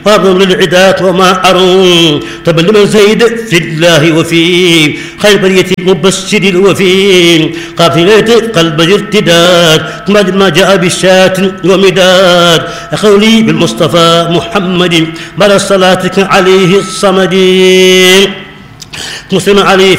فاضل للعداة وما أرون طب لمن زيد في الله وفي خير برية المبشر الوفي قافلة قلب ارتداد ما جاء بالشاة ومداد أخولي بالمصطفى محمد بل صلاتك عليه الصمد مسلم عليه